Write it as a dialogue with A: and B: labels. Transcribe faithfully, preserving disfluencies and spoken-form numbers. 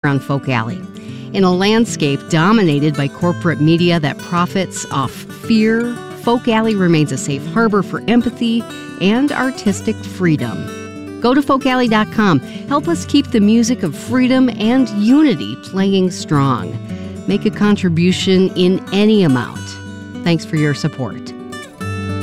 A: around Folk Alley. In a landscape dominated by corporate media that profits off fear, Folk Alley remains a safe harbor for empathy and artistic freedom. Go to folk alley dot com. Help us keep the music of freedom and unity playing strong. Make a contribution in any amount. Thanks for your support.